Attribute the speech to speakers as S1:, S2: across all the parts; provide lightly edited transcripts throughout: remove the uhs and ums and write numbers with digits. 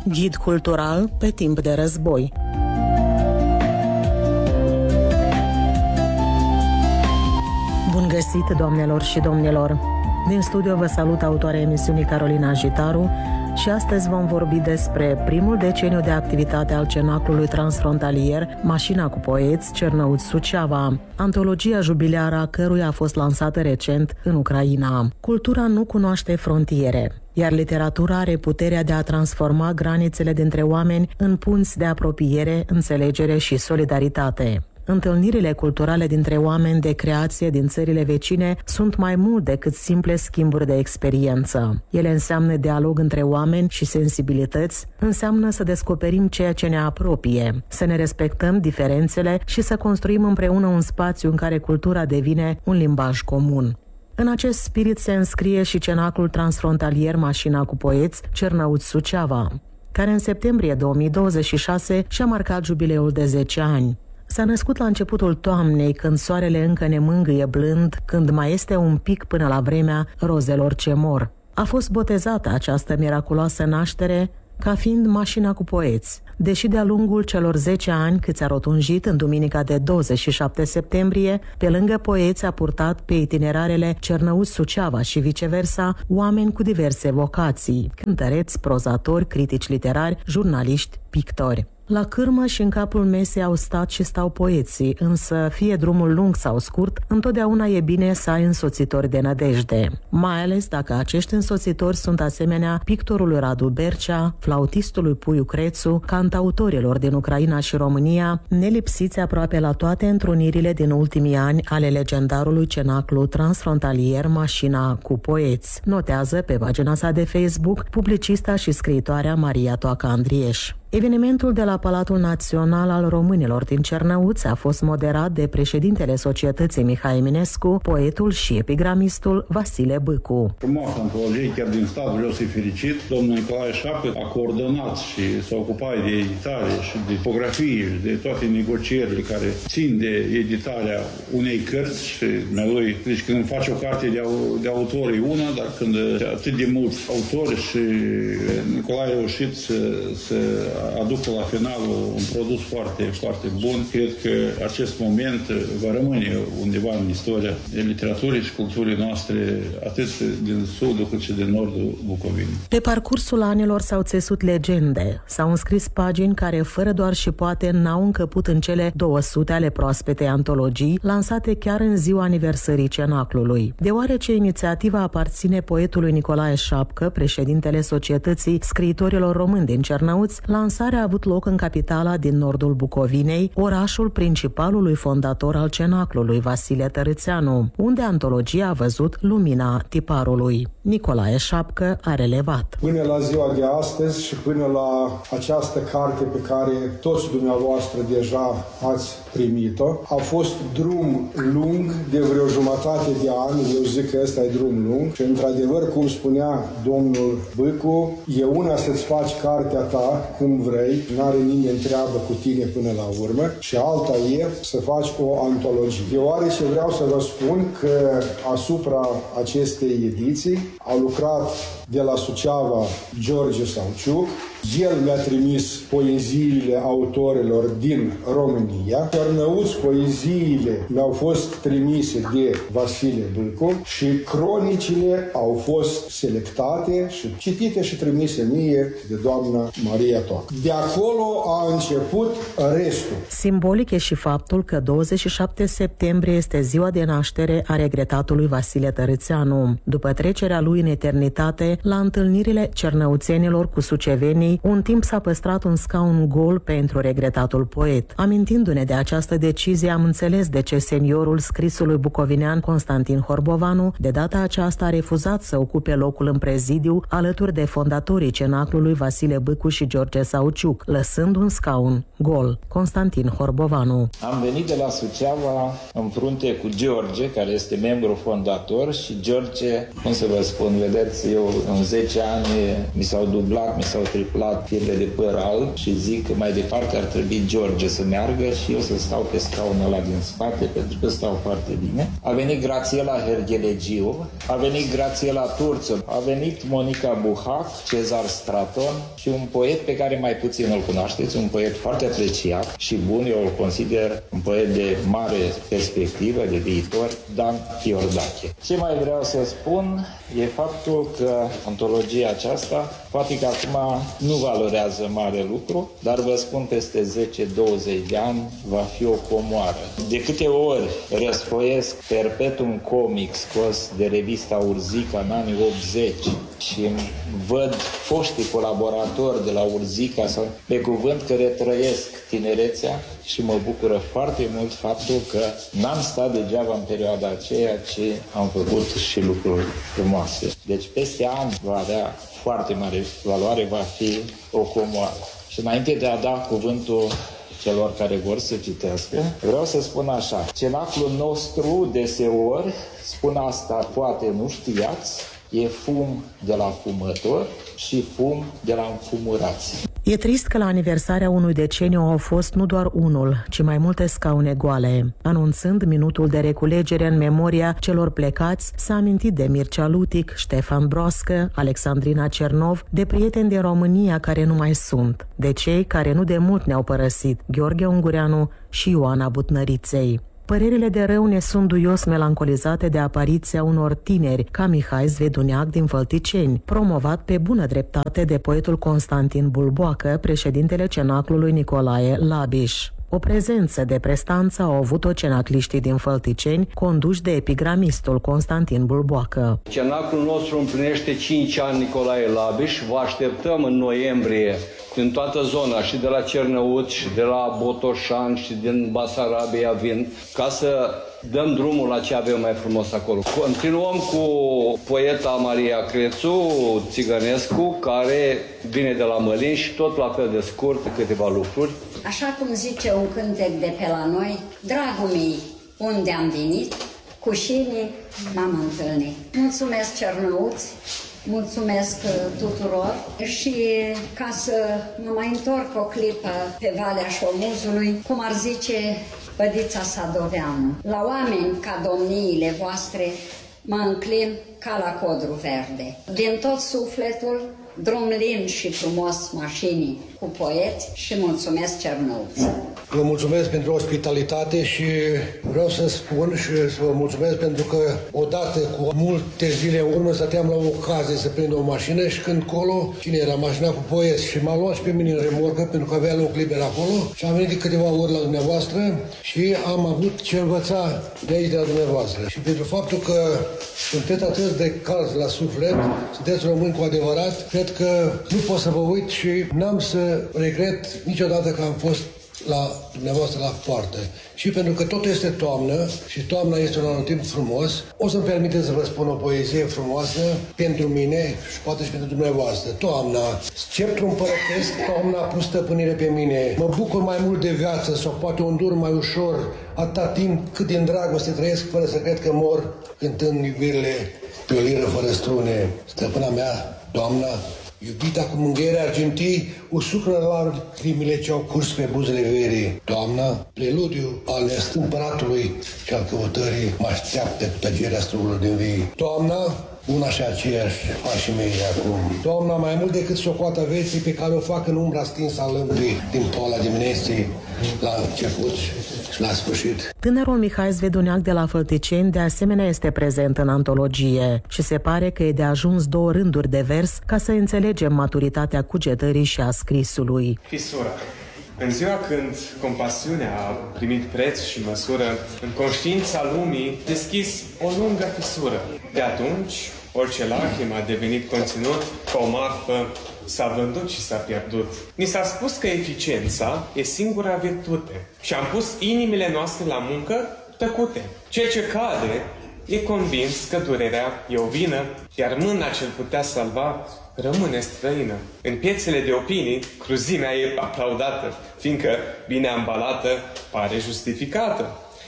S1: Ghid cultural pe timp de război. Bun găsit, doamnelor și domnilor! Din studio vă salut autoarea emisiunii Carolina Jitaru și astăzi vom vorbi despre primul deceniu de activitate al Cenaclului transfrontalier Mașina cu poeți Cernăuți-Suceava, antologia jubileară a căruia a fost lansată recent în Ucraina. Cultura nu cunoaște frontiere, iar literatura are puterea de a transforma granițele dintre oameni în punți de apropiere, înțelegere și solidaritate. Întâlnirile culturale dintre oameni de creație din țările vecine sunt mai mult decât simple schimburi de experiență. Ele înseamnă dialog între oameni și sensibilități, înseamnă să descoperim ceea ce ne apropie, să ne respectăm diferențele și să construim împreună un spațiu în care cultura devine un limbaj comun. În acest spirit se înscrie și Cenaclul transfrontalier Mașina cu poeți Cernăuți-Suceava, care în septembrie 2026 și-a marcat jubileul de 10 ani. S-a născut la începutul toamnei, când soarele încă ne mângâie blând, când mai este un pic până la vremea rozelor ce mor. A fost botezată această miraculoasă naștere ca fiind Mașina cu poeți, deși de-a lungul celor 10 ani cât a rotunjit în duminica de 27 septembrie, pe lângă poeți a purtat pe itinerarele Cernăuți-Suceava și viceversa oameni cu diverse vocații, cântăreți, prozatori, critici literari, jurnaliști, pictori. La cârmă și în capul mesei au stat și stau poeții, însă fie drumul lung sau scurt, întotdeauna e bine să ai însoțitori de nădejde, mai ales dacă acești însoțitori sunt asemenea pictorului Radu Bercea, flautistului Puiu Crețu, cantautorilor din Ucraina și România, nelipsiți aproape la toate întrunirile din ultimii ani ale legendarului Cenaclu transfrontalier Mașina cu poeți, notează pe pagina sa de Facebook publicista și scriitoarea Maria Toaca Andrieș. Evenimentul de la Palatul Național al Românilor din Cernăuți a fost moderat de președintele Societății Mihai Eminescu, poetul și epigramistul Vasile Bâcu.
S2: Frumoasă antologie, chiar din start vreau să-i felicit. Domnul Nicolae Șapcă a coordonat și s-a ocupat de editare și de tipografie, de toate negocierile care țin de editarea unei cărți și lui. Deci când faci o carte de autor e una, dar când atât de mulți autori și Nicolae a reușit să aducă la final un produs foarte, foarte bun. Cred că acest moment va rămâne undeva în istoria literaturii și culturii noastre, atât din sudul cât și din nordul Bucovinei.
S1: Pe parcursul anilor s-au țesut legende, s-au înscris pagini care, fără doar și poate, n-au încăput în cele 200 ale proaspetei antologii, lansate chiar în ziua aniversării Cenaclului. Deoarece inițiativa aparține poetului Nicolae Șapcă, președintele Societății Scriitorilor Români din Cernăuți, lansarea a avut loc în capitala din nordul Bucovinei, orașul principalului fondator al Cenaclului, Vasile Tărâțeanu, unde antologia a văzut lumina tiparului. Nicolae Șapcă a relevat.
S3: Până la ziua de astăzi și până la această carte pe care toți dumneavoastră deja ați primit-o, a fost drum lung de vreo jumătate de an, eu zic că ăsta e drum lung și într-adevăr, cum spunea domnul Bâcu, e una să-ți faci cartea ta cum vrei, n-are nimeni treabă cu tine până la urmă, și alta e să faci o antologie. Deoarece vreau să vă spun că asupra acestei ediții a lucrat de la Suceava George Sauciuc. El mi-a trimis poeziile autorilor din România. Cernăuți, poeziile mi-au fost trimise de Vasile Bâcu și cronicile au fost selectate și citite și trimise mie de doamna Maria Toacă. De acolo a început restul.
S1: Simbolic e și faptul că 27 septembrie este ziua de naștere a regretatului Vasile Tărâțeanu. După trecerea lui în eternitate, la întâlnirile cernăuțenilor cu sucevenii, un timp s-a păstrat un scaun gol pentru regretatul poet. Amintindu-ne de această decizie, am înțeles de ce seniorul scrisului bucovinean Constantin Horbovanu de data aceasta a refuzat să ocupe locul în prezidiu alături de fondatorii Cenaclului Vasile Bâcu și George Sauciuc, lăsând un scaun gol. Constantin Horbovanu.
S4: Am venit de la Suceava în frunte cu George, care este membru fondator, și George, cum să vă spun, vedeți, eu în 10 ani mi s-au dublat, mi s-au triplat la firele de păr alb și zic că mai departe ar trebui George să meargă și eu să stau pe scaunul ăla din spate, pentru că stau foarte bine. A venit Grațiela Herghelegiu, a venit Grațiela Turțu, a venit Monica Buhac, Cezar Straton și un poet pe care mai puțin îl cunoașteți, un poet foarte apreciat și bun, eu îl consider un poet de mare perspectivă, de viitor, Dan Iordache. Ce mai vreau să spun e faptul că antologia aceasta, poate că acum nu valorează mare lucru, dar vă spun peste 10-20 de ani va fi o comoară. De câte ori răsfoiesc Perpetuum Comic scos de revista Urzica în anii 80 și văd foștii colaboratori de la Urzica sau pe cuvânt că retrăiesc tinerețea și mă bucură foarte mult faptul că n-am stat degeaba în perioada aceea, ci am făcut și lucruri frumoase. Deci peste ani va avea foarte mare valoare, va fi o comoară. Și înainte de a da cuvântul celor care vor să citească, vreau să spun așa: cenaclul nostru deseori, spun asta, poate nu știați, e fum de la fumători și fum de la înfumurați.
S1: E trist că la aniversarea unui deceniu au fost nu doar unul, ci mai multe scaune goale. Anunțând minutul de reculegere în memoria celor plecați, s-a amintit de Mircea Lutic, Ștefan Broască, Alexandrina Cernov, de prieteni din România care nu mai sunt, de cei care nu de mult ne-au părăsit, Gheorghe Ungureanu și Ioana Butnăriței. Părerile de rău ne sunt duios melancolizate de apariția unor tineri, ca Mihai Zveduniac din Vălticeni, promovat pe bună dreptate de poetul Constantin Bulboacă, președintele cenaclului Nicolae Labiș. O prezență de prestanță au avut-o cenacliștii din Fălticeni, conduși de epigramistul Constantin Bulboacă.
S5: Cenaclul nostru împlinește 5 ani, Nicolae Labiș. Vă așteptăm în noiembrie din toată zona, și de la Cernăuți, și de la Botoșan, și din Basarabia vin, ca să dăm drumul la ce avem mai frumos acolo. Continuăm cu poeta Maria Crețu Țigănescu, care vine de la Mălin și tot la fel de scurt câteva lucruri.
S6: Așa cum zice un cântec de pe la noi: dragul mei, unde am venit, cu cine m-am întâlnit. Mulțumesc, Cernăuți, mulțumesc tuturor și ca să mă mai întorc o clipă pe Valea Șomuzului, cum ar zice Bădița Sadoveanu: la oameni ca domniile voastre mă înclin ca la codru verde. Din tot sufletul, drum lin și frumos mașinii cu poeți, și mulțumesc, Cernăuți.
S7: Vă mulțumesc pentru ospitalitate și vreau să spun și să vă mulțumesc pentru că odată cu multe zile în urmă stăteam la o ocazie să prind o mașină și când colo, cine era mașina cu poeți, și m-a luat și pe mine în remorcă pentru că avea loc liber acolo și am venit de câteva ori la dumneavoastră și am avut ce învăța de aici de la dumneavoastră. Și pentru faptul că sunteți atât de calzi la suflet, sunteți români cu adevărat, cred că nu pot să vă uit și n-am să regret niciodată că am fost la dumneavoastră la poartă. Și pentru că totul este toamnă și toamna este un anotimp frumos, o să-mi permiteți să vă spun o poezie frumoasă pentru mine și poate și pentru dumneavoastră. Toamna, sceptru împărătesc, toamna a pus stăpânire pe mine. Mă bucur mai mult de viață sau poate o îndur mai ușor, atâta timp cât din dragoste trăiesc fără să cred că mor, cântând iubirile pe o liră fără strune. Stăpâna mea, toamna, iubita cu mânghiere argintii, usucră larg crimile ce au curs pe buzele verii. Toamna, preludiu al nestâmpăratului și al căutării, mă așteaptă cu tăgerea strugurilor din vii. Toamna, una și aceeași pașii mei acum. Toamna, mai mult decât socoata vieții pe care o fac în umbra stinsă a lămpii din poala dimineții, la început și la sfârșit.
S1: Tânărul Mihai Zveduniac de la Fălticeni de asemenea este prezent în antologie și se pare că e de ajuns 2 rânduri de vers ca să înțelegem maturitatea cugetării și a scrisului.
S8: Fisura. În ziua când compasiunea a primit preț și măsură, în conștiința lumii deschis o lungă fisură. De atunci, orice lacrimă a devenit conținut, ca o marfă s-a vândut și s-a pierdut. Ni s-a spus că eficiența e singura virtute și am pus inimile noastre la muncă tăcute. Cel ce cade e convins că durerea e o vină, iar mâna ce-l putea salva rămâne străină. În piețele de opinii, cruzimea e aplaudată, fiindcă bine ambalată pare justificată.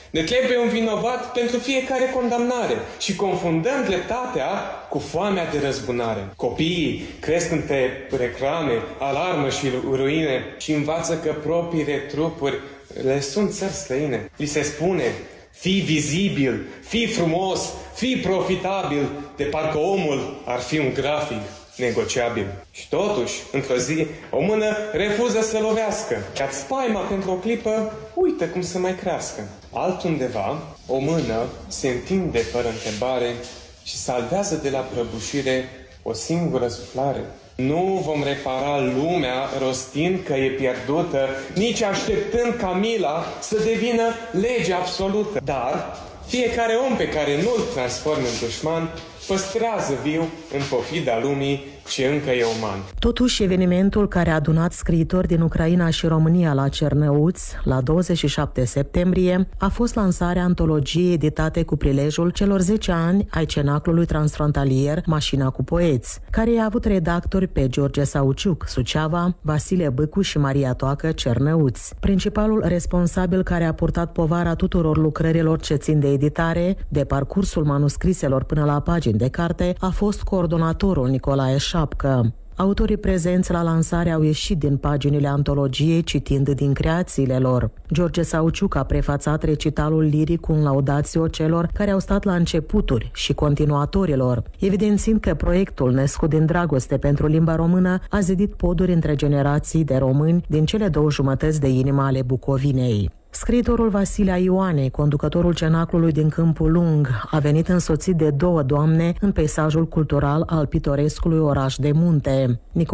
S8: Ne trebuie un vinovat pentru fiecare condamnare și confundăm dreptatea cu foamea de răzbunare. Copiii cresc între reclame, alarmă și ruine și învață că propriile trupuri le sunt țări străine. Li se spune: fii vizibil, fii frumos, fii profitabil, de parcă omul ar fi un grafic negociabil. Și totuși, într-o zi, o mână refuză să lovească, iar spaima pentru o clipă uită cum să mai crească. Altundeva, o mână se întinde fără întrebare și salvează de la prăbușire o singură suflare. Nu vom repara lumea rostind că e pierdută, nici așteptând ca mila să devină lege absolută. Dar fiecare om pe care nu-l transformă în dușman păstrează viu în pofida lumii ce încă e uman.
S1: Totuși, evenimentul care a adunat scriitori din Ucraina și România la Cernăuți, la 27 septembrie, a fost lansarea antologiei editate cu prilejul celor 10 ani ai cenaclului transfrontalier Mașina cu poeți, care a avut redactori pe George Sauciuc, Suceava, Vasile Bâcu și Maria Toacă, Cernăuți. Principalul responsabil care a purtat povara tuturor lucrărilor ce țin de editare, de parcursul manuscriselor până la pagini de carte, a fost coordonatorul Nicolae Șapcă. Autorii prezenți la lansare au ieșit din paginile antologiei citind din creațiile lor. George Sauciuc a prefațat recitalul liric cu un laudațiu celor care au stat la începuturi și continuatorilor, evidențiind că proiectul născut din dragoste pentru limba română a zidit poduri între generații de români din cele două jumătăți de inimă ale Bucovinei. Scriitorul Vasile Ioane, conducătorul cenaclului din Câmpul Lung, a venit însoțit de 2 doamne în peisajul cultural al pitorescului oraș de munte.